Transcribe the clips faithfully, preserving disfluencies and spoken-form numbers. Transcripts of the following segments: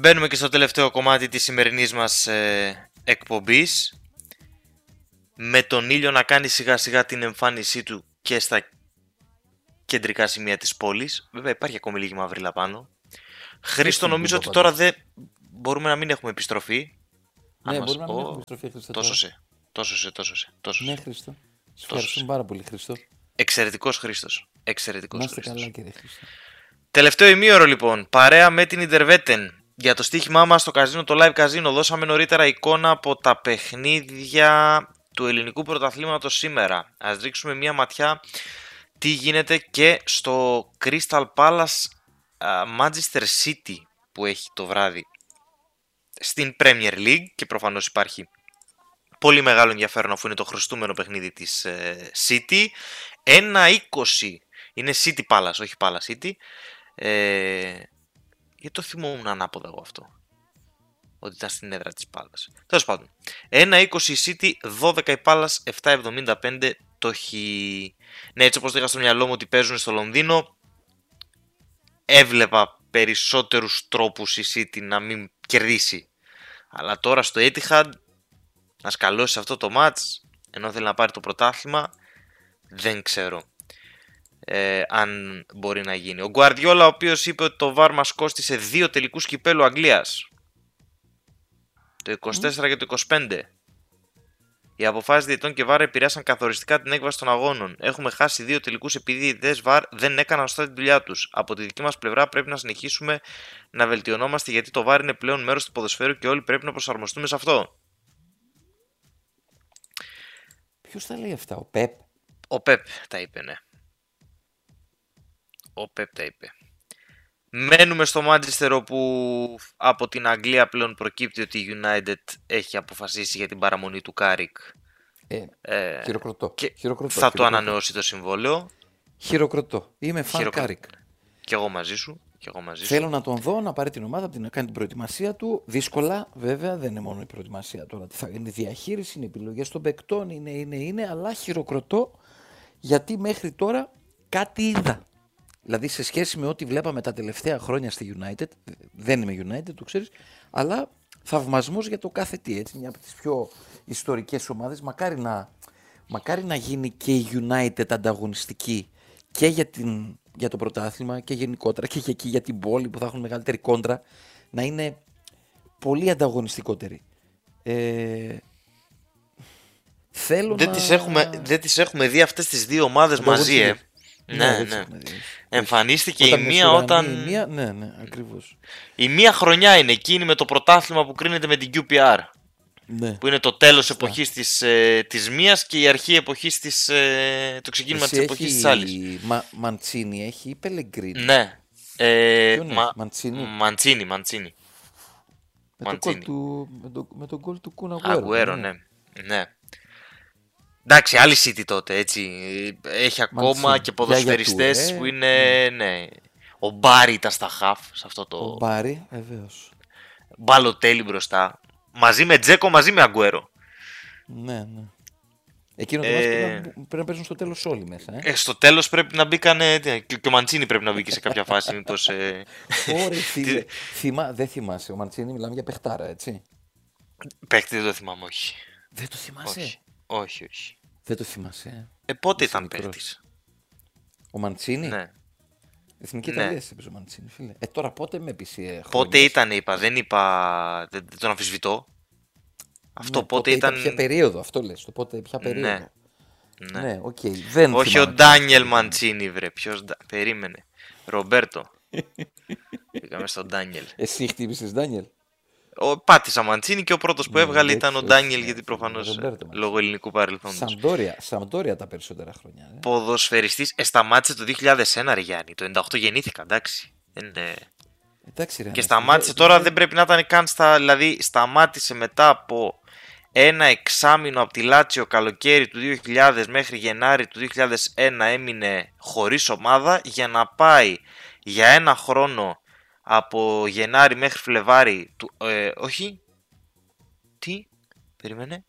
Μπαίνουμε και στο τελευταίο κομμάτι της σημερινής μας ε, εκπομπής, με τον ήλιο να κάνει σιγά σιγά την εμφάνισή του και στα κεντρικά σημεία της πόλης. Βέβαια υπάρχει ακόμη λίγη μαύριλα πάνω. Χρήστο, νομίζω ότι τώρα δεν μπορούμε να μην έχουμε επιστροφή. Ναι, Αν μπορούμε μας... να μην oh, έχουμε επιστροφή, Χρήστο. Τόσο σε, τόσο σε, τόσο σε, τόσο σε. Ναι, Χρήστο. Σας ευχαριστούμε πάρα πολύ, Χρήστο. Εξαιρετικός Χρήστος. Εξαιρετικός να είστε Χρήστος. καλά, κύριε Χρήστο. Τελευταίο ημίωρο λοιπόν, παρέα με την Ιντερβέτεν. Για το στοίχημά μας στο καζίνο, το live καζίνο, δώσαμε νωρίτερα εικόνα από τα παιχνίδια του ελληνικού πρωταθλήματος σήμερα. Ας ρίξουμε μια ματιά τι γίνεται και στο Crystal Palace uh, Manchester City που έχει το βράδυ στην Premier League, και προφανώς υπάρχει πολύ μεγάλο ενδιαφέρον αφού είναι το χρωστούμενο παιχνίδι της uh, City. ένα είκοσι είναι City Palace, όχι Palace City. Ε, γιατί το θυμόμουν ανάποδα εγώ αυτό, ότι ήταν στην έδρα της Palace. Τέλος πάντων, ένα είκοσι City, δώδεκα η Palace, επτά εβδομήντα πέντε το έχει. Ναι, έτσι όπως είχα στο μυαλό μου ότι παίζουν στο Λονδίνο, έβλεπα περισσότερους τρόπους η City να μην κερδίσει. Αλλά τώρα στο Etihad να σκαλώσει αυτό το match, ενώ θέλει να πάρει το πρωτάθλημα, δεν ξέρω ε, αν μπορεί να γίνει. Ο Guardiola, ο οποίος είπε ότι το βαρ μας κόστισε δύο τελικούς κυπέλου Αγγλίας, το είκοσι τέσσερα mm. και το είκοσι πέντε. Οι αποφάσεις διαιτητών και βαρ επηρέασαν καθοριστικά την έκβαση των αγώνων. Έχουμε χάσει δύο τελικούς επειδή οι διαιτητές βαρ δεν έκαναν σωστά τη δουλειά τους. Από τη δική μας πλευρά πρέπει να συνεχίσουμε να βελτιωνόμαστε, γιατί το βαρ είναι πλέον μέρος του ποδοσφαίρου και όλοι πρέπει να προσαρμοστούμε σε αυτό. Ποιος τα λέει αυτά, ο Πεπ? Ο Πεπ τα είπε, ναι. Ο Πεπ τα είπε. Μένουμε στο Manchester, όπου από την Αγγλία πλέον προκύπτει ότι η United έχει αποφασίσει για την παραμονή του Κάρικ. Ε, ε, χειροκροτώ. Και χειροκροτώ, θα χειροκροτώ. το ανανεώσει το συμβόλαιο. Χειροκροτώ. Είμαι φαν Χειροκρο... Κάρικ. Κι εγώ μαζί σου. Κι εγώ μαζί Θέλω σου. να τον δω, να πάρει την ομάδα, να κάνει την προετοιμασία του. Δύσκολα, βέβαια, δεν είναι μόνο η προετοιμασία τώρα. Θα είναι η διαχείριση, είναι επιλογές των παικτών, είναι, είναι, είναι, αλλά χειροκροτώ γιατί μέχρι τώρα κάτι είδα. Δηλαδή σε σχέση με ό,τι βλέπαμε τα τελευταία χρόνια στη United, δεν είμαι United, το ξέρεις, αλλά θαυμασμός για το κάθε τι, έτσι, μια από τις πιο ιστορικές ομάδες. Μακάρι να, μακάρι να γίνει και η United ανταγωνιστική και για, την, για το πρωτάθλημα και γενικότερα και για, και για την πόλη που θα έχουν μεγαλύτερη κόντρα, να είναι πολύ ανταγωνιστικότερη. Ε, θέλω δεν, να... τις έχουμε, δεν τις έχουμε δει αυτές τις δύο ομάδες μαζί, ε. Ναι, ναι. ναι. Εμφανίστηκε η μία όταν. Η μία, ναι, ναι, ακριβώς. Η μία χρονιά είναι εκείνη με το πρωτάθλημα που κρίνεται με την κιου πι αρ. Ναι. Που είναι το τέλος εποχής της, ε, της μίας και η αρχή εποχής της. Ε, το ξεκίνημα της εποχής της άλλης. Μα, Μαντσίνη έχει ή Πελεγκρίνη? Ναι. Ε, Ποιον μα, Μαντσίνη. Μαντσίνη, Μαντσίνη. Με, Μαντσίνη. Το του, με, το, με τον γκολ του Κουν Αγουέρο, ναι. ναι. Εντάξει, άλλη City τότε, έτσι. Έχει ακόμα Μαντσίνη. Και ποδοσφαιριστές για, για του, ε, που είναι. Ναι. ναι. Ο Μπάρι ήταν στα χαφ σε αυτό το. Ο Μπάρι, βεβαίως. Μπαλοτέλι μπροστά. Μαζί με Τζέκο, μαζί με Αγκουέρο. Ναι, ναι. Εκείνο το ε... πρέπει, να, πρέπει να παίζουν στο τέλος όλοι μέσα. Ε. Ε, στο τέλος πρέπει να μπήκανε. Και ο Μαντσίνη πρέπει να μπήκε σε κάποια φάση. Μήπως. Ε... Ωραία, φίλε. Θυμά... Δεν θυμάσαι. Ο Μαντσίνη μιλάμε για παιχτάρα, έτσι. Παίχτη δεν το θυμάμαι, όχι. Δεν το θυμάσαι. Όχι, όχι. όχι. Δεν το θυμάσαι. Ε, πότε ήταν παίχτης? Ο Μαντσίνη. Ναι. Εθνική ναι. Ιταλία έπαιζε ο Μαντσίνη, φίλε. Ε, τώρα πότε με πείσει. Ε, πότε ήταν, είπα. Δεν είπα. Δεν, δεν τον αμφισβητώ. Αυτό ναι, πότε, πότε ήταν. Ποια περίοδο, αυτό λες. Το πότε, ποια περίοδο. Ναι. Ναι, ναι okay. Δεν όχι ο Ντάνιελ Μαντσίνη, βρε. Ποιος. Περίμενε. Ρομπέρτο. Πήγαμε στον Ντάνιελ. Εσύ χτύπησες Ντάνιελ? Ο, πάτησα Μαντσίνη και ο πρώτος που ναι, έβγαλε ήταν ο Ντάνιελ, γιατί προφανώς λόγω ελληνικού παρελθόντος. Σαμπτόρια, Σαμπτόρια τα περισσότερα χρόνια. Ε. Ποδοσφαιριστής, ε, σταμάτησε το δύο χιλιάδες ένα, ρε Γιάννη. Το ενενήντα οκτώ γεννήθηκα, εντάξει. Είναι... εντάξει ρε, και σταμάτησε τώρα, δε... δεν πρέπει να ήταν καν στα. Δηλαδή, σταμάτησε μετά από ένα εξάμηνο από τη Λάτσιο καλοκαίρι του δύο χιλιάδες μέχρι Γενάρη του δύο χιλιάδες ένα, έμεινε χωρίς ομάδα για να πάει για ένα χρόνο. Από Γενάρη μέχρι Φλεβάρι του, ε, όχι, τι, περίμενε,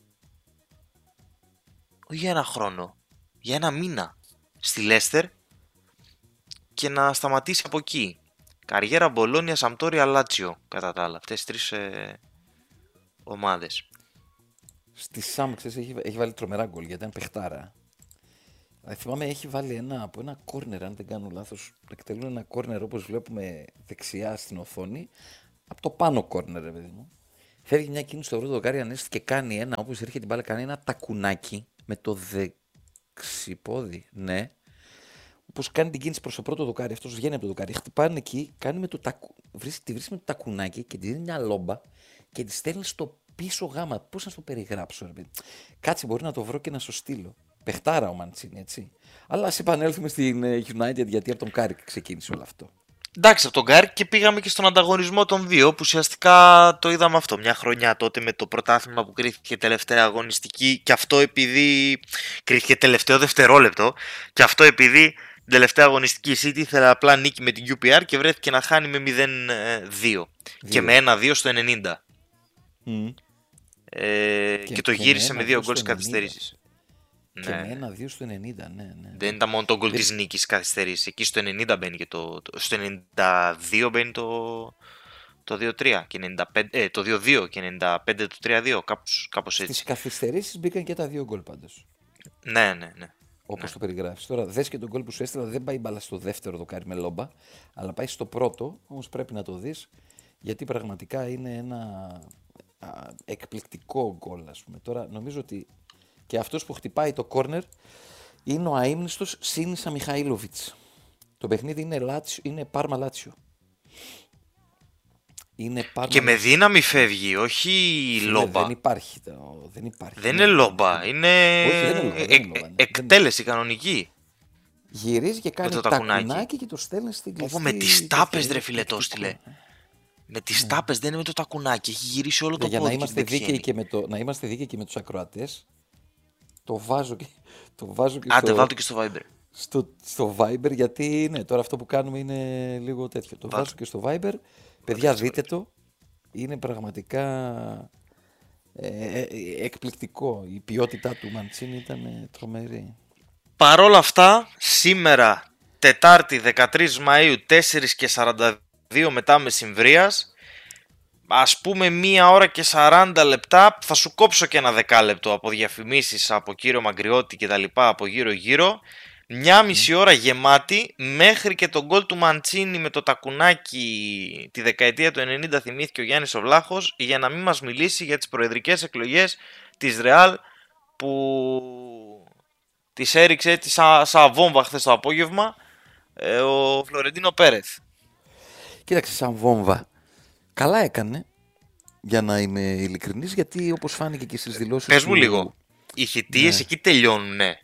όχι για ένα χρόνο, για ένα μήνα στη Λέστερ και να σταματήσει από εκεί. Καριέρα, Μπολόνια, Σαμπτόρια, Λάτσιο. Κατά τα άλλα. Αυτές τις τρεις ε, ομάδες. Στη Σάμ, ξέρεις, έχει, έχει βάλει τρομερά γκολ γιατί ήταν παιχτάρα. Ε, θυμάμαι έχει βάλει ένα από ένα κόρνερ, αν δεν κάνω λάθος. Εκτελούν ένα κόρνερ όπως βλέπουμε δεξιά στην οθόνη. Από το πάνω κόρνερ, ρε παιδί μου. Φεύγει μια κίνηση στο πρώτο δοκάρι, ανέστη και κάνει ένα, όπως έρχεται την μπάλα, κάνει ένα τακουνάκι με το δεξιπόδι. Ναι. Όπως κάνει την κίνηση προς το πρώτο δοκάρι, αυτός βγαίνει από το δοκάρι. Χτυπάνε εκεί, κάνει με το τακου... βρίσκει, τη βρίσκει με το τακουνάκι και τη δίνει μια λόμπα και τη στέλνει στο πίσω γάμα. Πώς να στο περιγράψω, ρε παιδί. Κάτσε, μπορεί να το βρω και να σου στείλω. Πεχτάρα ο Μαντσίνη, έτσι. Αλλά ας επανέλθουμε στην United γιατί από τον Κάρικ ξεκίνησε όλο αυτό. Εντάξει, από τον Κάρικ και πήγαμε και στον ανταγωνισμό των δύο, που ουσιαστικά το είδαμε αυτό. Μια χρονιά τότε με το πρωτάθλημα που κρίθηκε τελευταία αγωνιστική, και αυτό επειδή κρίθηκε τελευταίο δευτερόλεπτο, και αυτό επειδή την τελευταία αγωνιστική η City ήθελε απλά νίκη με την κιου πι αρ και βρέθηκε να χάνει με μηδέν δύο και με ένα δύο στο ενενήντα. Mm. Ε, και, και το και γύρισε με δύο γκολ στις καθυστερήσεις. Και ναι. Με ένα δύο στο ενενήντα, ναι, ναι. Δεν ήταν μόνο το γκολ της νίκης καθυστερήσεις. Εκεί στο ενενήντα μπαίνει και το, το. Στο ενενήντα δύο μπαίνει το. Το δύο τρία και ενενήντα πέντε. Ε, το δύο δύο και ενενήντα πέντε το τρία δύο. Κάπως, κάπως έτσι. Στις καθυστερήσεις μπήκαν και τα δύο γκολ πάντως. Ναι, ναι, ναι. Όπως ναι. το περιγράφεις. Τώρα δες και τον γκολ που σου έστειλα. Δεν πάει μπάλα στο δεύτερο δοκάρι με λόμπα. Αλλά πάει στο πρώτο. Όμως πρέπει να το δεις. Γιατί πραγματικά είναι ένα α, εκπληκτικό γκολ, ας πούμε. Τώρα νομίζω ότι. Και αυτός που χτυπάει το κόρνερ είναι ο αείμνηστος Σίνισα Μιχαήλοβιτς. Το παιχνίδι είναι, Λάτσιο, είναι Πάρμα Λάτσιο. Είναι Πάρμα και με Λάτσιο. Δύναμη φεύγει, όχι Φίλε, λόμπα. Δεν υπάρχει. Δεν, υπάρχει. δεν είναι λόμπα, είναι, όχι, δεν είναι λόμπα, δεν είναι λόμπα, ναι. εκτέλεση κανονική. Γυρίζει και κάνει το τακουνάκι και το στέλνει στην κλειστή. Όπω με τις τάπες ρε φίλε το στείλε. Με τις ναι. τάπες δεν είναι με το τακουνάκι, έχει γυρίσει όλο το για πόδι. Να είμαστε, δίκαιοι και με το, να είμαστε δίκαιοι και με τους ακροατές. Το βάζω και, το βάζω και Άντε, στο, βάλω και στο Viber. Στο, στο Viber, γιατί ναι, τώρα αυτό που κάνουμε είναι λίγο τέτοιο. Το βάζω και στο Viber. Παιδιά, δείτε το. Είναι πραγματικά ε, ε, εκπληκτικό. Η ποιότητά του Μαντσίνη ήταν ε, τρομερή. Παρ' όλα αυτά, σήμερα, Τετάρτη δεκατρείς Μαΐου, τέσσερις και σαράντα δύο μετά μεσημβρίας, ας πούμε μία ώρα και σαράντα λεπτά, θα σου κόψω και ένα δεκάλεπτο από διαφημίσεις από κύριο Μαγκριώτη και τα λοιπά από γύρω γύρω, μια μισή ώρα γεμάτη μέχρι και τον γκολ του Μαντσίνη με το τακουνάκι τη δεκαετία του ενενήντα, θυμήθηκε ο Γιάννης ο Βλάχος, για να μην μας μιλήσει για τις προεδρικές εκλογές της Ρεάλ που τις έριξε έτσι σαν σα βόμβα χθες το απόγευμα ε, ο Φλωρεντίνο Πέρεθ. Κοίταξε, σαν βόμβα. Καλά έκανε, για να είμαι ειλικρινής, γιατί όπως φάνηκε και στις δηλώσεις. Πες μου του... λίγο, οι θητείες ναι. εκεί τελειώνουν, ναι.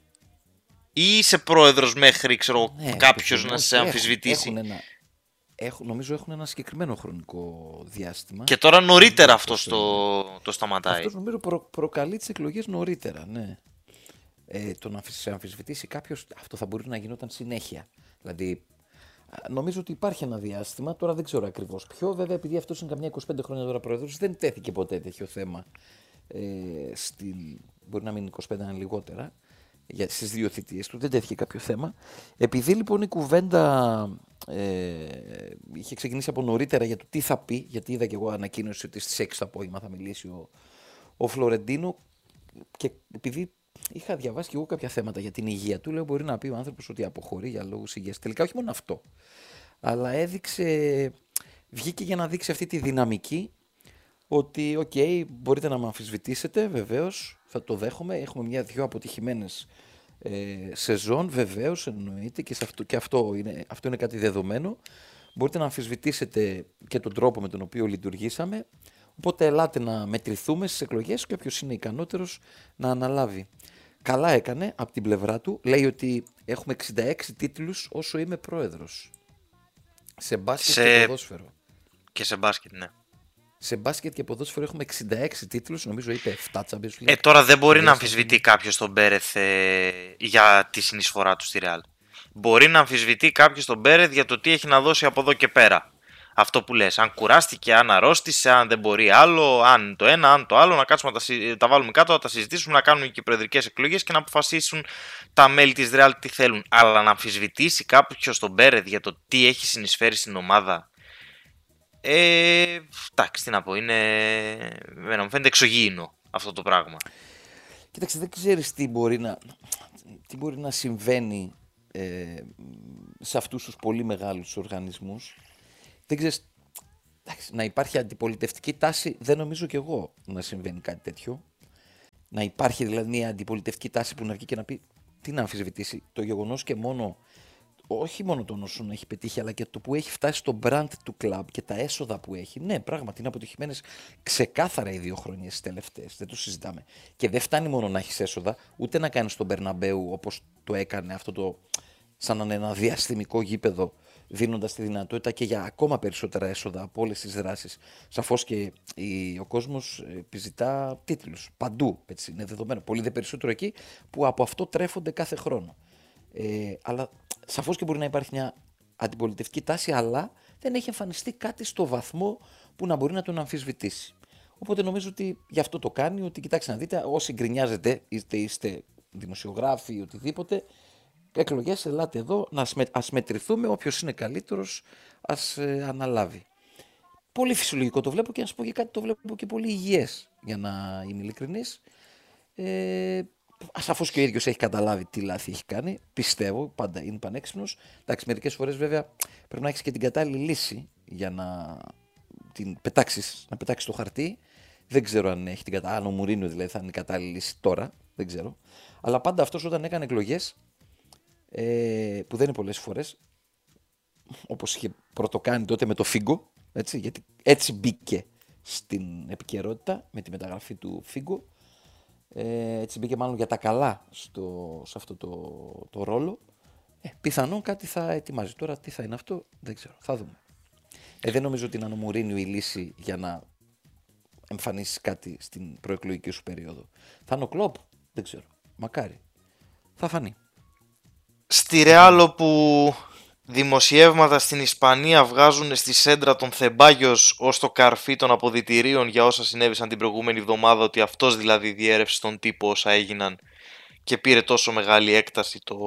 Ή είσαι πρόεδρος μέχρι, ξέρω, ναι, κάποιος να σε αμφισβητήσει. Έχουν ένα, έχουν, νομίζω έχουν ένα συγκεκριμένο χρονικό διάστημα. Και τώρα νωρίτερα αυτό το, το σταματάει. Αυτός νομίζω προ, προκαλεί τις εκλογές νωρίτερα, ναι. Ε, το να σε αμφισβητήσει κάποιος, αυτό θα μπορεί να γινόταν συνέχεια. Δηλαδή, νομίζω ότι υπάρχει ένα διάστημα, τώρα δεν ξέρω ακριβώς ποιο. Βέβαια, επειδή αυτός είναι καμιά είκοσι πέντε χρόνια τώρα πρόεδρος, δεν τέθηκε ποτέ τέτοιο θέμα. Ε, στην, μπορεί να μείνει είκοσι πέντε αν λιγότερα. Στις δύο θητείες του δεν τέθηκε κάποιο θέμα. Επειδή λοιπόν η κουβέντα ε, είχε ξεκινήσει από νωρίτερα για το τι θα πει, γιατί είδα και εγώ ανακοίνωση ότι στις έξι το απόγευμα θα μιλήσει ο, ο Φλωρεντίνο, και επειδή είχα διαβάσει και εγώ κάποια θέματα για την υγεία του, λέω μπορεί να πει ο άνθρωπος ότι αποχωρεί για λόγους υγείας. Τελικά όχι μόνο αυτό, αλλά έδειξε, βγήκε για να δείξει αυτή τη δυναμική, ότι οκ, okay, μπορείτε να με αμφισβητήσετε, βεβαίως, θα το δέχομαι, έχουμε μια-δυο αποτυχημένες ε, σεζόν, βεβαίως, εννοείται, και, σε αυτό, και αυτό, είναι, αυτό είναι κάτι δεδομένο. Μπορείτε να αμφισβητήσετε και τον τρόπο με τον οποίο λειτουργήσαμε, οπότε ελάτε να μετρηθούμε στις εκλογές και όποιος είναι ικανότερος να αναλάβει. Καλά έκανε από την πλευρά του, λέει ότι έχουμε εξήντα έξι τίτλους όσο είμαι πρόεδρος. Σε μπάσκετ σε... και ποδόσφαιρο. Και σε μπάσκετ, ναι. Σε μπάσκετ και ποδόσφαιρο έχουμε εξήντα έξι τίτλους, νομίζω είπε επτά Champions League. Ε, τώρα δεν μπορεί να αμφισβητεί κάποιος τον Πέρεθ ε, για τη συνεισφορά του στη Real. Μπορεί να αμφισβητεί κάποιος τον Πέρεθ για το τι έχει να δώσει από εδώ και πέρα. Αυτό που λες, αν κουράστηκε, αν αρρώστησε, αν δεν μπορεί άλλο, αν το ένα, αν το άλλο, να κάτσουμε να τα, τα βάλουμε κάτω, να τα συζητήσουμε, να κάνουμε και προεδρικές εκλογές και να αποφασίσουν τα μέλη της Real τι θέλουν. Αλλά να αμφισβητήσει κάποιος τον Πέρεθ για το τι έχει συνεισφέρει στην ομάδα Ε, εντάξει, τι να πω, είναι... Εμένα μου φαίνεται εξωγήινο αυτό το πράγμα. Κοίταξε, δεν ξέρεις τι μπορεί να, τι μπορεί να συμβαίνει ε, σε αυτούς τους πολύ μεγάλους οργανισμούς. Δεν ξέρεις, εντάξει, να υπάρχει αντιπολιτευτική τάση, δεν νομίζω κι εγώ να συμβαίνει κάτι τέτοιο. Να υπάρχει δηλαδή μια αντιπολιτευτική τάση που να βγει και να πει τι να αμφισβητήσει. Το γεγονός και μόνο, όχι μόνο τον όσον έχει πετύχει, αλλά και το που έχει φτάσει στο brand του κλαμπ και τα έσοδα που έχει. Ναι, πράγματι είναι αποτυχημένες ξεκάθαρα οι δύο χρονιές τελευταίες. Δεν το συζητάμε. Και δεν φτάνει μόνο να έχει έσοδα, ούτε να κάνει τον Μπερναμπέου όπως το έκανε αυτό το. Σαν να είναι ένα διαστημικό γήπεδο, δίνοντας τη δυνατότητα και για ακόμα περισσότερα έσοδα από όλες τις δράσεις. Σαφώς και η, ο κόσμος επιζητά τίτλους παντού, έτσι, είναι δεδομένο. Πολύ δε περισσότερο εκεί που από αυτό τρέφονται κάθε χρόνο. Ε, αλλά σαφώς και μπορεί να υπάρχει μια αντιπολιτευτική τάση, αλλά δεν έχει εμφανιστεί κάτι στο βαθμό που να μπορεί να τον αμφισβητήσει. Οπότε νομίζω ότι γι' αυτό το κάνει, ότι κοιτάξτε να δείτε, όσοι γκρινιάζετε, είτε είστε δημοσιογράφοι ή οτιδήποτε, εκλογές, ελάτε εδώ, να ας μετρηθούμε, όποιος είναι καλύτερος ας ε, αναλάβει. Πολύ φυσιολογικό το βλέπω και να σου πω και κάτι το βλέπω και πολύ υγιές, για να είμαι ειλικρινής. Ε, Σαφώς και ο ίδιος έχει καταλάβει τι λάθη έχει κάνει, πιστεύω, πάντα είναι πανέξυπνος. Εντάξει, μερικές φορές βέβαια πρέπει να έχεις και την κατάλληλη λύση για να την πετάξεις, να πετάξεις το χαρτί. Δεν ξέρω αν έχει την κατάλληλη, αν ο Μουρίνιο δηλαδή θα είναι η κατάλληλη λύση τώρα, δεν ξέρω. Αλλά πάντα αυτός όταν έκανε εκλογές, ε, που δεν είναι πολλές φορές, όπως είχε πρωτοκάνει τότε με το Φίγκο, έτσι, γιατί έτσι μπήκε στην επικαιρότητα με τη μεταγραφή του Φίγκο, ε, έτσι μπήκε μάλλον για τα καλά στο, σε αυτό το, το ρόλο. Ε, πιθανόν κάτι θα ετοιμάζει. Τώρα τι θα είναι αυτό δεν ξέρω, θα δούμε. Ε, δεν νομίζω ότι είναι ο Μουρίνιο η λύση για να εμφανίσεις κάτι στην προεκλογική σου περίοδο. Θα είναι ο Κλόπ, δεν ξέρω, μακάρι, θα φανεί. Στη Ρεάλ, όπου δημοσιεύματα στην Ισπανία βγάζουν στη σέντρα τον Θεμπάγιος ως το καρφί των αποδυτηρίων για όσα συνέβησαν την προηγούμενη εβδομάδα, ότι αυτός δηλαδή διέρευσε στον τύπο όσα έγιναν και πήρε τόσο μεγάλη έκταση το,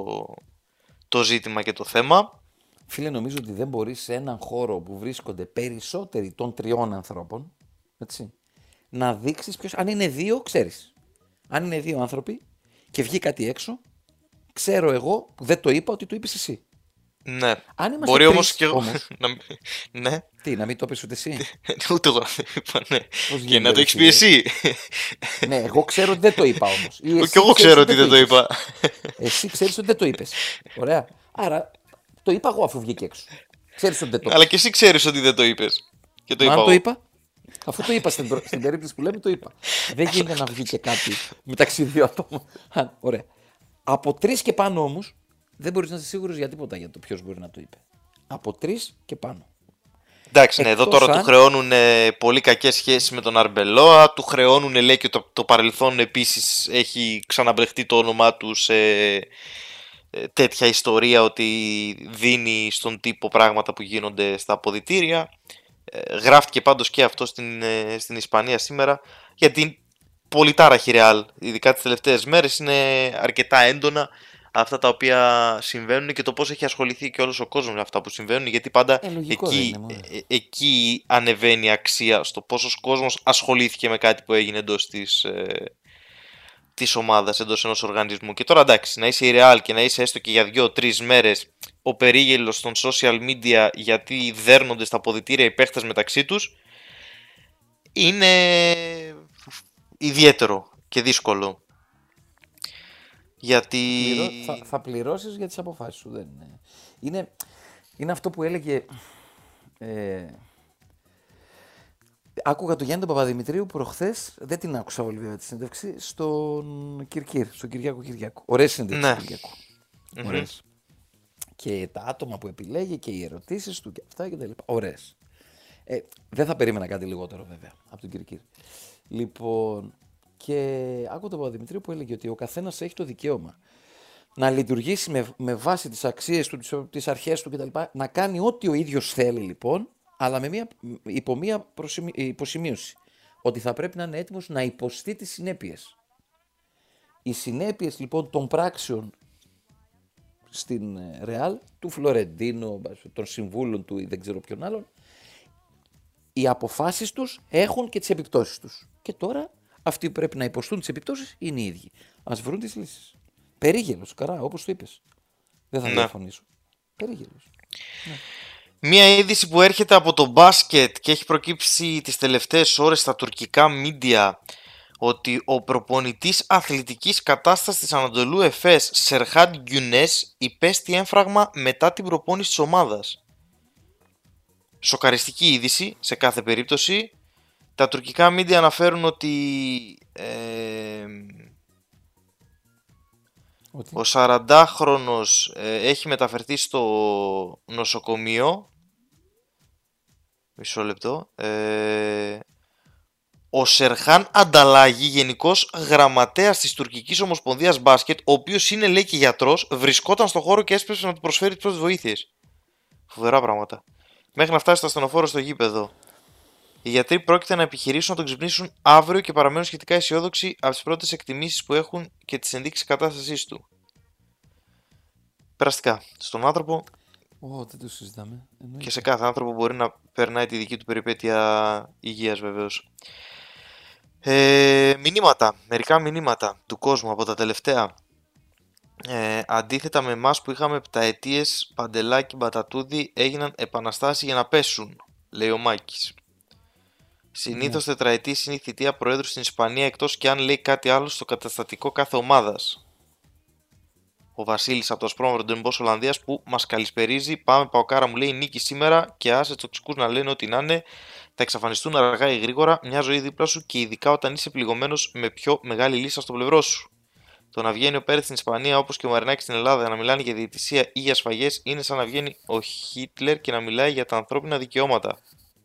το ζήτημα και το θέμα. Φίλε, νομίζω ότι δεν μπορεί σε έναν χώρο που βρίσκονται περισσότεροι των τριών ανθρώπων, έτσι, να δείξεις ποιος. Αν είναι δύο, ξέρεις. Αν είναι δύο άνθρωποι και βγει κάτι έξω, ξέρω εγώ που δεν το είπα ότι το είπες εσύ. Ναι. Αν μπορεί όμως και εγώ. Ναι. Τι, να μην το είπες ούτε εσύ. Ούτε εγώ δεν το είπα, ναι. Πώς Και να το έχεις πει εσύ. Ναι, εγώ ξέρω ότι δεν το είπα όμως. Και εγώ ξέρω ότι δεν το είπα. Εσύ ξέρεις ότι δεν το είπες. Ωραία. Άρα το είπα εγώ αφού βγήκε έξω. Ξέρεις ότι δεν το είπα. Αλλά και εσύ ξέρεις ότι δεν το είπες. Και το Μα είπα αν εγώ. το είπα. Αφού το είπα στην, προ... στην περίπτωση που λέμε, το είπα. Δεν γίνεται να βγει και κάτι μεταξύ δύο ατόμων. Ωραία. Από τρεις και πάνω όμως, δεν μπορείς να είσαι σίγουρος για τίποτα για το ποιος μπορεί να το είπε. Από τρεις και πάνω. Εντάξει, ναι, εδώ τώρα αν... του χρεώνουν ε, πολύ κακές σχέσεις με τον Αρμπελόα, του χρεώνουν, λέει, και το, το παρελθόν επίσης έχει ξαναμπρεχτεί το όνομά του σε ε, τέτοια ιστορία, ότι δίνει στον τύπο πράγματα που γίνονται στα αποδυτήρια. Ε, γράφτηκε πάντως και αυτό στην, ε, στην Ισπανία σήμερα, γιατί πολύ τάραχη Ρεάλ, ειδικά τις τελευταίες μέρες, είναι αρκετά έντονα αυτά τα οποία συμβαίνουν και το πώς έχει ασχοληθεί και όλος ο κόσμος με αυτά που συμβαίνουν, γιατί πάντα ε, εκεί, είναι, ε, εκεί ανεβαίνει η αξία στο πόσος κόσμος ασχολήθηκε με κάτι που έγινε εντός της, ε, της ομάδας, εντός ενός οργανισμού. Και τώρα εντάξει, να είσαι η Real και να είσαι έστω και για δύο-τρεις μέρες ο περίγελος των social media γιατί δέρνονται στα αποδυτήρια οι παίχτες μεταξύ τους, είναι ιδιαίτερο και δύσκολο. Γιατί... Θα, θα πληρώσεις για τις αποφάσεις σου. Δεν είναι. Είναι, είναι αυτό που έλεγε... Ε, άκουγα τον Γιάννη τον Παπαδημητρίου προχθές, δεν την άκουσα όλη βέβαια τη συνέντευξη, στον Κυρκύρ, στον Κυριάκο Κυριάκο. Ωραίες συνέντευξεις ναι. του Κυριάκου. Mm-hmm. Ωραίες. Και τα άτομα που επιλέγει και οι ερωτήσεις του και αυτά και τα λοιπά. Ωραίες. Ε, δεν θα περίμενα κάτι λιγότερο βέβαια από τον Κυρκύρ. Λοιπόν... Και άκουγα τον Παπαδημητρίου που έλεγε ότι ο καθένας έχει το δικαίωμα να λειτουργήσει με, με βάση τις αξίες του, τις, τις αρχές του κτλ. Να κάνει ό,τι ο ίδιος θέλει λοιπόν, αλλά με μια, υπό μια προσημει, υποσημείωση. Ότι θα πρέπει να είναι έτοιμος να υποστεί τις συνέπειες. Οι συνέπειες λοιπόν των πράξεων στην Ρεάλ, του Φλωρεντίνο, των συμβούλων του ή δεν ξέρω ποιον άλλον, οι αποφάσεις τους έχουν και τις επιπτώσεις τους. Και τώρα αυτοί που πρέπει να υποστούν τις επιπτώσεις είναι οι ίδιοι. Ας βρουν τις λύσεις. Περίγελος, καρά, όπως το είπες. Δεν θα Ναι. διαφωνήσω. Περίγελος. Ναι. Μία είδηση που έρχεται από το μπάσκετ και έχει προκύψει τις τελευταίες ώρες στα τουρκικά μίντια, ότι ο προπονητής αθλητικής κατάστασης της Ανατολού Εφές, Σερχάν Γκιουνές, υπέστη έμφραγμα μετά την προπόνηση της ομάδας. Σοκαριστική είδηση σε κάθε περίπτωση. Τα τουρκικά μίντια αναφέρουν ότι ε, Ότι... ο σαραντάχρονος ε, έχει μεταφερθεί στο νοσοκομείο. Μισό λεπτό. Ε, ο Σερχάν Ανταλάγη, γενικός γραμματέας της Τουρκικής Ομοσπονδίας Μπάσκετ, ο οποίος είναι, λέει, και γιατρός, βρισκόταν στο χώρο και έσπευσε να του προσφέρει τις πρώτες βοήθειες. Φοβερά πράγματα. Μέχρι να φτάσει στο ασθενοφόρο στο γήπεδο. Οι γιατροί πρόκειται να επιχειρήσουν να τον ξυπνήσουν αύριο και παραμένουν σχετικά αισιόδοξοι από τις πρώτες εκτιμήσεις που έχουν και τις ενδείξεις κατάστασής του. Περαστικά στον άνθρωπο. Ω, δεν το συζητάμε. Εννοείται. Και σε κάθε άνθρωπο μπορεί να περνάει τη δική του περιπέτεια υγείας, βεβαίως. Ε, μηνύματα, μερικά μηνύματα του κόσμου από τα τελευταία. Ε, αντίθετα με εμάς που είχαμε επταετίες Παντελάκη Μπατατούδη, έγιναν επαναστάσεις για να πέσουν, λέει ο Μάκης. Συνήθως Ναι. τετραετής είναι η θητεία προέδρου στην Ισπανία, εκτός και αν λέει κάτι άλλο στο καταστατικό κάθε ομάδας. Ο Βασίλης από το Ασπρόμαυρο Ντεμπός Ολλανδίας που μας καλησπερίζει. Πάμε Παοκάρα, μου λέει, νίκη σήμερα και άσε τους τοξικούς να λένε ό,τι να είναι. Θα εξαφανιστούν αργά ή γρήγορα, μια ζωή δίπλα σου και ειδικά όταν είσαι πληγωμένος με πιο μεγάλη λύσα στο πλευρό σου. Το να βγαίνει ο Πέρεθ στην Ισπανία όπως και ο Μαρινάκης στην Ελλάδα να μιλάνε για διαιτησία ή για σφαγές είναι σαν να βγαίνει ο Χίτλερ και να μιλάει για τα ανθρώπινα δικαιώματα.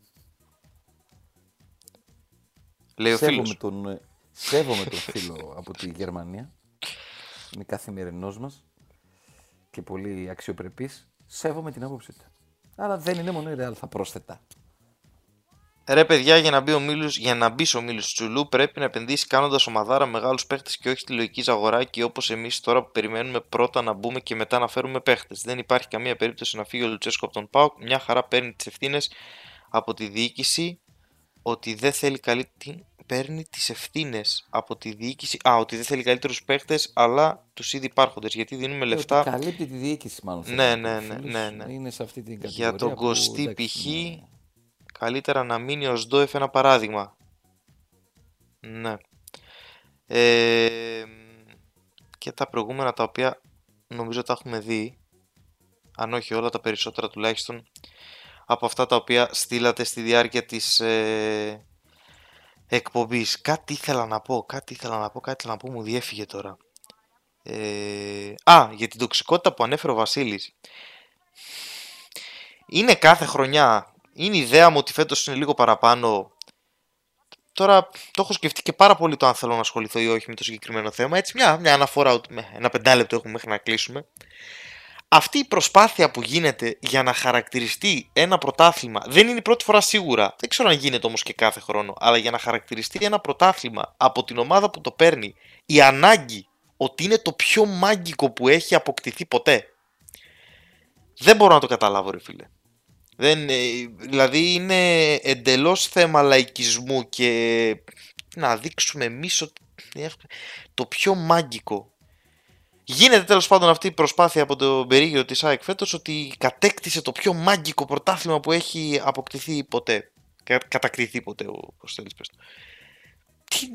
Λέει ο Σέβομαι φίλος. τον, ε, σέβομαι τον φίλο από τη Γερμανία. Είναι καθημερινός μας και πολύ αξιοπρεπής. Σέβομαι την άποψή του. Άρα δεν είναι μόνο η Real, θα πρόσθετα. Ρε παιδιά, για να μπει ο Μίλους, για να μπεις ο Μίλους Τσουλού πρέπει να επενδύσει κάνοντας ομαδάρα μεγάλους παίχτες και όχι τη λογική ζαγοράκι όπως εμείς τώρα που περιμένουμε πρώτα να μπούμε και μετά να φέρουμε παίχτες. Δεν υπάρχει καμία περίπτωση να φύγει ο Λουτσέσκο από τον ΠΑΟΚ. Μια χαρά παίρνει τις ευθύνες από τη διοίκηση ότι δεν θέλει καλή... Τι? Παίρνει τις ευθύνες από τη διοίκηση. Α, ότι δεν θέλει καλύτερους παίχτες, αλλά τους ήδη υπάρχοντες. Γιατί δίνουμε Ε, λεφτά. Ότι καλύπτει τη διοίκηση, μάλλον. Ναι, ναι, ναι, ναι, ναι. Είναι σε αυτή την κατηγορία. Για τον που, Κωστή εντάξει, π.χ. ναι. καλύτερα να μείνει ο Σντόεφ, ένα παράδειγμα. Ναι. Ε, και τα προηγούμενα τα οποία νομίζω τα έχουμε δει, αν όχι όλα, τα περισσότερα τουλάχιστον, από αυτά τα οποία στείλατε στη διάρκεια της ε, εκπομπής. Κάτι ήθελα να πω, κάτι ήθελα να πω, κάτι ήθελα να πω, μου διέφυγε τώρα. Ε, α, για την τοξικότητα που ανέφερε ο Βασίλης. Είναι κάθε χρονιά, είναι η ιδέα μου ότι φέτος είναι λίγο παραπάνω. Τώρα το έχω σκεφτεί και πάρα πολύ το αν θέλω να ασχοληθώ ή όχι με το συγκεκριμένο θέμα. Έτσι, μια, μια αναφορά, ένα πεντάλεπτο έχουμε μέχρι να κλείσουμε. Αυτή η προσπάθεια που γίνεται για να χαρακτηριστεί ένα πρωτάθλημα, δεν είναι η πρώτη φορά σίγουρα, δεν ξέρω αν γίνεται όμως και κάθε χρόνο, αλλά για να χαρακτηριστεί ένα πρωτάθλημα από την ομάδα που το παίρνει, η ανάγκη ότι είναι το πιο μάγκικο που έχει αποκτηθεί ποτέ, δεν μπορώ να το καταλάβω, ρε φίλε. Δεν, δηλαδή είναι εντελώς θέμα λαϊκισμού και να δείξουμε εμείς ότι το πιο μάγκικο. Γίνεται τέλος πάντων αυτή η προσπάθεια από τον περίγυρο της ΑΕΚ φέτος ότι κατέκτησε το πιο μάγκικο πρωτάθλημα που έχει αποκτηθεί ποτέ. Κα, κατακτηθεί ποτέ, όπως θέλεις πες το. Τι...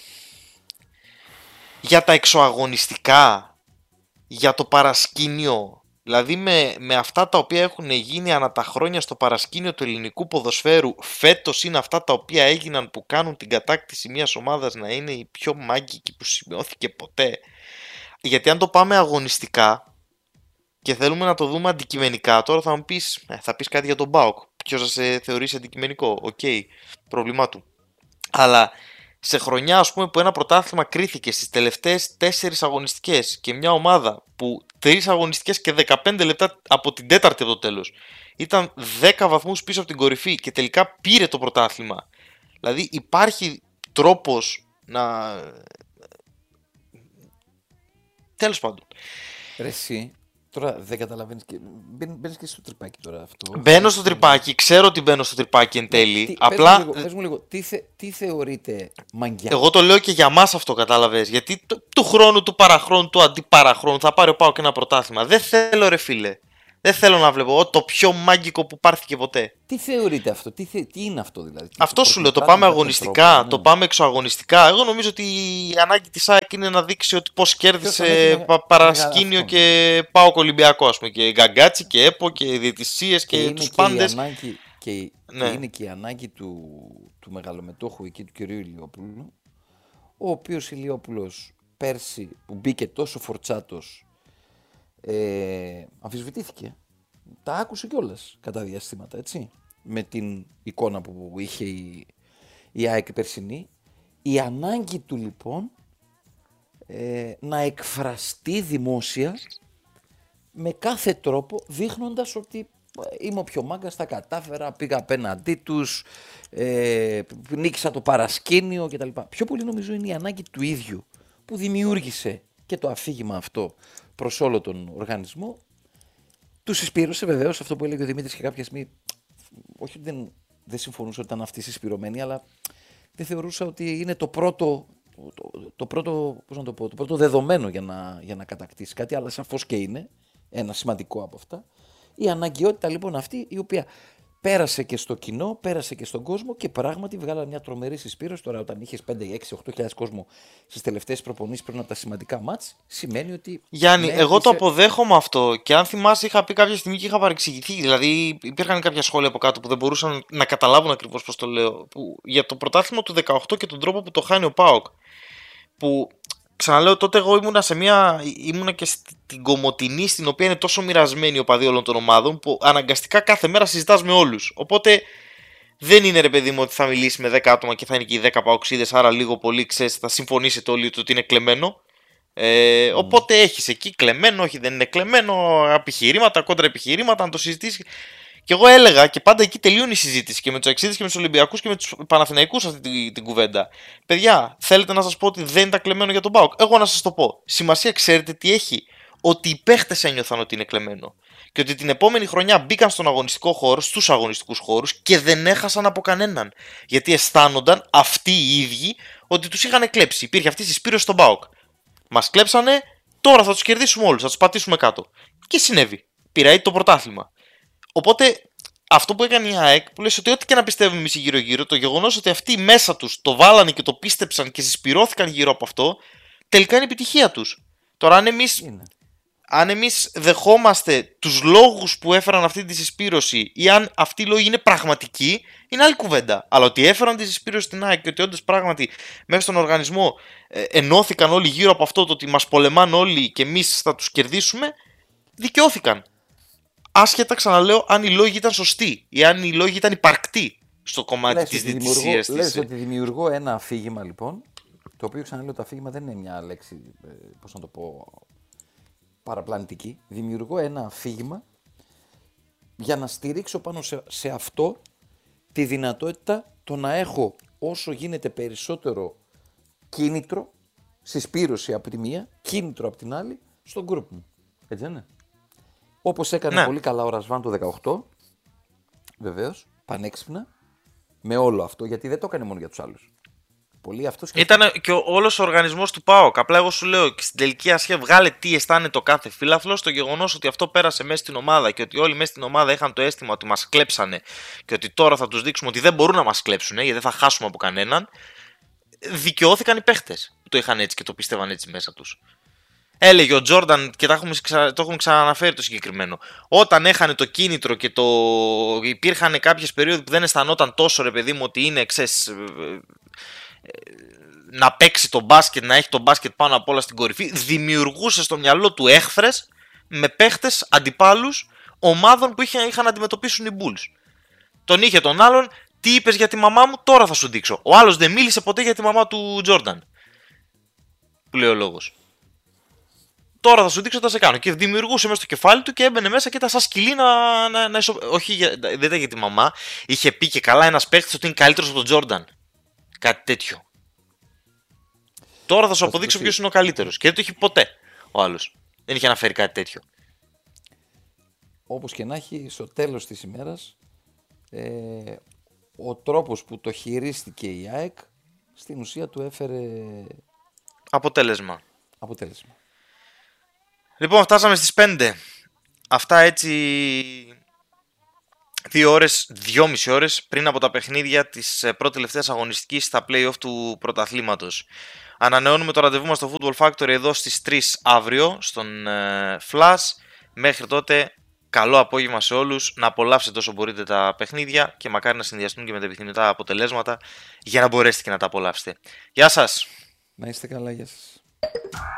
Για τα εξωαγωνιστικά, για το παρασκήνιο. Δηλαδή με, με αυτά τα οποία έχουν γίνει ανά τα χρόνια στο παρασκήνιο του ελληνικού ποδοσφαίρου, φέτος είναι αυτά τα οποία έγιναν που κάνουν την κατάκτηση μιας ομάδας να είναι η πιο μάγκικη που σημειώθηκε ποτέ. Γιατί αν το πάμε αγωνιστικά και θέλουμε να το δούμε αντικειμενικά, τώρα θα μου πεις, ε, θα πεις κάτι για τον ΠΑΟΚ. Ποιος θα σε θεωρήσει αντικειμενικό, οκ, okay, πρόβλημά του. Αλλά σε χρονιά, ας πούμε, που ένα πρωτάθλημα κρίθηκε στις τελευταίες τέσσερις αγωνιστικές και μια ομάδα που τρεις αγωνιστικές και δεκαπέντε λεπτά από την τέταρτη από το τέλος ήταν δέκα βαθμούς πίσω από την κορυφή και τελικά πήρε το πρωτάθλημα. Δηλαδή υπάρχει τρόπος να... Τέλος πάντων. Ρε εσύ, Τώρα δεν καταλαβαίνεις και... Μπαίνεις και στο τρυπάκι τώρα αυτό. Μπαίνω στο τρυπάκι, ξέρω ότι μπαίνω στο τρυπάκι εν τέλει. Τι, απλά. Πες μου λίγο, πες μου λίγο τι, θε, τι θεωρείται μαγκιά. Εγώ το λέω και για μας αυτό, κατάλαβες. Γιατί του, του χρόνου, του παραχρόνου, του αντιπαραχρόνου θα πάρει ο ΠΑΟΚ ένα πρωτάθλημα. Δεν θέλω, ρε φίλε. Δεν θέλω να βλέπω το πιο μάγκικο που πάρθηκε ποτέ. Τι θεωρείται αυτό, τι, θε, τι είναι αυτό δηλαδή. Αυτό σου λέω, το πάμε αγωνιστικά, τρόπο, ναι. Το πάμε εξωαγωνιστικά. Εγώ νομίζω ότι η ανάγκη της ΑΕΚ είναι να δείξει ότι πώς κέρδισε πα, παρασκήνιο αυτό, και ναι. ΠΑΟΚ Ολυμπιακό, ας πούμε. Και Γκαγκάτσι και ΕΠΟ και διαιτησίες και, και τους και πάντες. Ανάγκη, και, ναι. και είναι και η ανάγκη του, του μεγαλομετόχου εκεί του κυρίου Ηλιόπουλου, ο οποίος Ηλιόπουλος πέρσι που μπήκε τόσο φορτσάτος, Ε, αμφισβητήθηκε. Τα άκουσε κιόλας κατά διαστήματα, έτσι. Με την εικόνα που είχε η, η ΑΕΚ περσινή. Η ανάγκη του λοιπόν ε, να εκφραστεί δημόσια με κάθε τρόπο, δείχνοντας ότι είμαι ο πιο μάγκας, τα κατάφερα, πήγα απέναντί τους, ε, νίκησα το παρασκήνιο κτλ. Πιο πολύ νομίζω είναι η ανάγκη του ίδιου που δημιούργησε και το αφήγημα αυτό προς όλο τον οργανισμό. Του συσπήρωσε βεβαίως αυτό που έλεγε ο Δημήτρης και κάποια στιγμή. Όχι ότι δεν, δεν συμφωνούσα ότι ήταν αυτή συσπηρωμένη, αλλά δεν θεωρούσα ότι είναι το πρώτο, το, το πρώτο, πώς να το πω, το πρώτο δεδομένο για να, για να κατακτήσει κάτι, αλλά σαφώς και είναι ένα σημαντικό από αυτά. Η αναγκαιότητα λοιπόν αυτή, η οποία πέρασε και στο κοινό, πέρασε και στον κόσμο και πράγματι βγάλα μια τρομερή συσπήρωση. Τώρα, όταν είχες πέντε, έξι, οκτώ χιλιάδες κόσμο στις τελευταίες προπονήσεις πριν από τα σημαντικά μάτς, σημαίνει ότι. Γιάννη, ναι, εγώ είσαι... το αποδέχομαι αυτό. Και αν θυμάσαι, είχα πει κάποια στιγμή και είχα παρεξηγηθεί. Δηλαδή, υπήρχαν κάποια σχόλια από κάτω που δεν μπορούσαν να καταλάβουν ακριβώς πώς το λέω. Που, για το πρωτάθλημα του δεκαοκτώ και τον τρόπο που το χάνει ο ΠΑΟΚ. Που. Ξαναλέω, τότε εγώ ήμουνα, σε μια, ήμουνα και στην Κομοτηνή, στην οποία είναι τόσο μοιρασμένοι οι οπαδοί όλων των ομάδων, που αναγκαστικά κάθε μέρα συζητάς με όλους. Οπότε δεν είναι, ρε παιδί μου, ότι θα μιλήσει με δέκα άτομα και θα είναι και οι δέκα παοξίδες, άρα λίγο πολύ, ξέρεις, θα συμφωνήσετε όλοι ότι είναι κλεμμένο. Ε, mm. Οπότε έχεις εκεί κλεμμένο, όχι δεν είναι κλεμμένο, επιχειρήματα, κόντρα επιχειρήματα, να το συζητήσεις. Και εγώ έλεγα, και πάντα εκεί τελείωνε η συζήτηση και με τους Αξίδες και με τους Ολυμπιακούς και με τους Παναθηναϊκούς αυτή την, την κουβέντα. Παιδιά, θέλετε να σας πω ότι δεν ήταν κλεμμένο για τον ΠΑΟΚ? Εγώ να σας το πω. Σημασία ξέρετε τι έχει? Ότι οι παίχτες ένιωθαν ότι είναι κλεμμένο. Και ότι την επόμενη χρονιά μπήκαν στον αγωνιστικό χώρο, στους αγωνιστικούς χώρους και δεν έχασαν από κανέναν. Γιατί αισθάνονταν αυτοί οι ίδιοι ότι τους είχαν κλέψει. Υπήρχε αυτή η συσπήρωση στον ΠΑΟΚ. Μας κλέψανε, τώρα θα τους κερδίσουμε όλους, θα τους πατήσουμε κάτω. Και συνέβη. Πήρε το πρωτάθλημα. Οπότε αυτό που έκανε η ΑΕΚ, που λες ότι ό,τι και να πιστεύουμε εμείς γύρω-γύρω, το γεγονός ότι αυτοί μέσα τους το βάλανε και το πίστεψαν και συσπηρώθηκαν γύρω από αυτό, τελικά είναι επιτυχία τους. Τώρα, αν εμείς, αν εμείς δεχόμαστε τους λόγους που έφεραν αυτή τη συσπήρωση ή αν αυτοί οι λόγοι είναι πραγματικοί, είναι άλλη κουβέντα. Αλλά ότι έφεραν τη συσπήρωση στην ΑΕΚ και ότι όντως πράγματι μέσα στον οργανισμό ε, ενώθηκαν όλοι γύρω από αυτό, το ότι μας πολεμάνε όλοι και εμείς θα τους κερδίσουμε, δικαιώθηκαν. Άσχετα, ξαναλέω, αν οι λόγοι ήταν σωστοί ή αν οι λόγοι ήταν υπαρκτοί στο κομμάτι λες της διαιτησίας της. Λες ότι δημιουργώ ένα αφήγημα λοιπόν, το οποίο ξαναλέω το αφήγημα δεν είναι μια λέξη, πώς να το πω, παραπλανητική. Δημιουργώ ένα αφήγημα για να στηρίξω πάνω σε, σε αυτό τη δυνατότητα το να έχω όσο γίνεται περισσότερο κίνητρο, συσπήρωση από τη μία, κίνητρο από την άλλη, στον group μου. Έτσι δεν είναι? Όπως έκανε ναι. πολύ καλά ο Ρασβάν το δεκαοκτώ, βεβαίως, πανέξυπνα, με όλο αυτό, γιατί δεν το έκανε μόνο για τους άλλους. Πολύ αυτός και ήταν και ο, όλος ο οργανισμός του ΠΑΟΚ. Απλά εγώ σου λέω και στην τελική ασχέ βγάλε τι αισθάνεται το κάθε φίλαθλος, το γεγονός ότι αυτό πέρασε μέσα στην ομάδα και ότι όλοι μέσα στην ομάδα είχαν το αίσθημα ότι μας κλέψανε και ότι τώρα θα τους δείξουμε ότι δεν μπορούν να μας κλέψουν, γιατί δεν θα χάσουμε από κανέναν. Δικαιώθηκαν οι παίχτες που το είχαν έτσι και το πίστευαν έτσι μέσα τους. Έλεγε ο Τζόρνταν, και το έχουμε, ξα... το έχουμε ξαναναφέρει το συγκεκριμένο, όταν έχανε το κίνητρο και το... υπήρχαν κάποιες περίοδοι που δεν αισθανόταν τόσο, ρε παιδί μου, ότι είναι, ξέρεις, να παίξει το μπάσκετ, να έχει το μπάσκετ πάνω απ' όλα στην κορυφή, δημιουργούσε στο μυαλό του έχθρες με παίχτες αντιπάλους ομάδων που είχαν, είχαν να αντιμετωπίσουν οι Bulls. Τον είχε τον άλλον, τι είπες για τη μαμά μου, τώρα θα σου δείξω. Ο άλλος δεν μίλησε ποτέ για τη μαμά του Τζόρνταν, που λέει ο λόγος. Τώρα θα σου δείξω τι θα σε κάνω. Και δημιουργούσε μέσα στο κεφάλι του και έμπαινε μέσα και ήταν σαν σκυλί να. να, να ισο... Όχι, δεν ήταν για τη μαμά. Είχε πει και καλά ένας παίκτης ότι είναι καλύτερος από τον Τζόρνταν. Κάτι τέτοιο. Τώρα θα σου αποδείξω ποιος είναι ο καλύτερος. Και δεν το είχε ποτέ ο άλλος. Δεν είχε αναφέρει κάτι τέτοιο. όπως και να έχει, στο τέλος της ημέρας, ε, ο τρόπος που το χειρίστηκε η ΑΕΚ στην ουσία του έφερε Αποτέλεσμα. αποτέλεσμα. Λοιπόν, φτάσαμε στις πέντε. Αυτά έτσι δύο ώρες, δυόμιση ώρες πριν από τα παιχνίδια της πρώτης τελευταίας αγωνιστικής στα play-off του πρωταθλήματος. Ανανεώνουμε το ραντεβού μας στο Football Factory εδώ στις τρεις αύριο στον ε, Flash. Μέχρι τότε, καλό απόγευμα σε όλους. Να απολαύσετε όσο μπορείτε τα παιχνίδια και μακάρι να συνδυαστούν και με τα επιθυμητά αποτελέσματα για να μπορέσετε και να τα απολαύσετε. Γεια σας! Να είστε καλά, γεια σας.